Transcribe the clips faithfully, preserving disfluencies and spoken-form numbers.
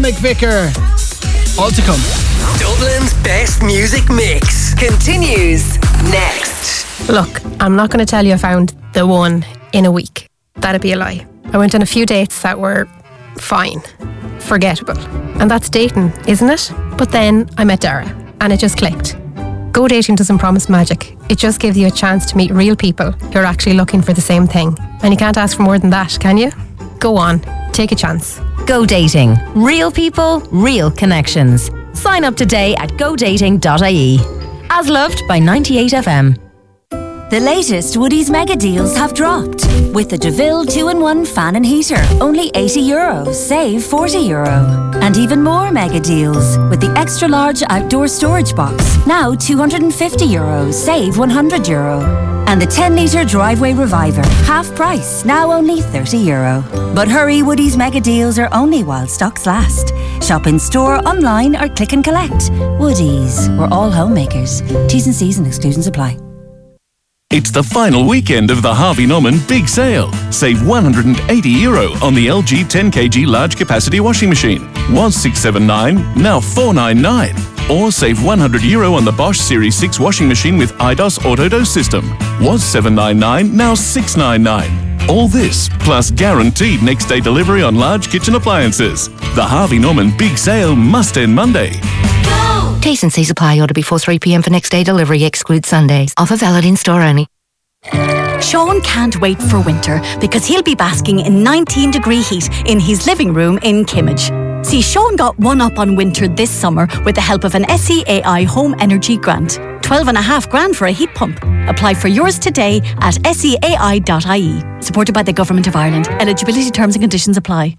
McVicker. All to come. Dublin's best music mix continues next. Look, I'm not going to tell you I found the one in a week. That'd be a lie. I went on a few dates that were fine, forgettable. And that's dating, isn't it? But then I met Dara and it just clicked. Go dating doesn't promise magic. It just gives you a chance to meet real people who are actually looking for the same thing. And you can't ask for more than that, can you? Go on, take a chance. Go dating. Real people, real connections. Sign up today at go dating dot I E. As loved by ninety-eight F M. The latest Woodies mega deals have dropped. With the DeVille two in one fan and heater, only eighty euro, save forty euro. And even more mega deals with the extra large outdoor storage box, now two hundred fifty euro, save one hundred euro. And the ten litre driveway reviver, half price, now only thirty euro. But hurry, Woodies mega deals are only while stocks last. Shop in store, online or click and collect. Woodies, we're all homemakers. T's and C's and exclusions apply. It's the final weekend of the Harvey Norman Big Sale. Save one hundred eighty euro on the L G ten kilogram large capacity washing machine. Was six seventy-nine, now four ninety-nine. Or save one hundred euro on the Bosch Series six washing machine with I D O S Autodose system. Was seven ninety-nine, now six ninety-nine. All this, plus guaranteed next day delivery on large kitchen appliances. The Harvey Norman Big Sale must end Monday. T's and C's apply. Order before three p.m. for next day delivery. Exclude Sundays. Offer valid in store only. Sean can't wait for winter because he'll be basking in nineteen degree heat in his living room in Kimmage. See, Sean got one up on winter this summer with the help of an S E A I Home Energy Grant. Twelve and a half grand for a heat pump. Apply for yours today at S E A I dot I E. Supported by the Government of Ireland. Eligibility terms and conditions apply.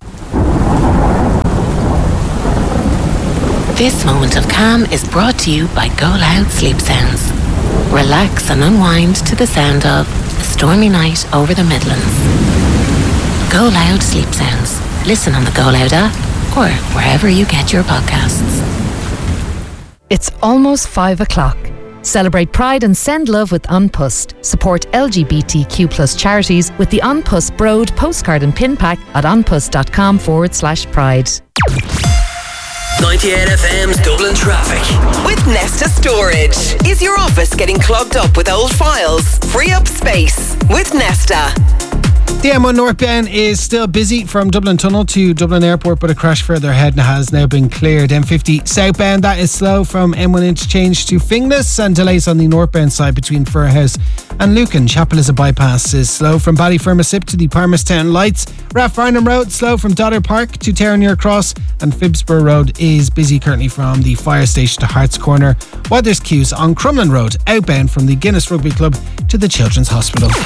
This moment of calm is brought to you by Go Loud Sleep Sounds. Relax and unwind to the sound of A Stormy Night Over the Midlands. Go Loud Sleep Sounds. Listen on the Go Loud app or wherever you get your podcasts. It's almost five o'clock. Celebrate Pride and send love with An Post. Support L G B T Q plus charities with the An Post Broad postcard and pin pack at anpost.com forward slash pride. ninety-eight F M's Dublin traffic. With Nesta Storage. Is your office getting clogged up with old files? Free up space with Nesta. The M one northbound is still busy from Dublin Tunnel to Dublin Airport, but a crash further ahead has now been cleared. M fifty southbound, that is slow from M one interchange to Finglas, and delays on the northbound side between Furhouse and Lucan. Chapel is a bypass is slow from Ballyfermosip to the Palmerstown Lights. Rath Farnham Road slow from Dodder Park to Terranure Cross, and Phibsborough Road is busy currently from the fire station to Harts Corner, while there's queues on Crumlin Road outbound from the Guinness Rugby Club to the Children's Hospital.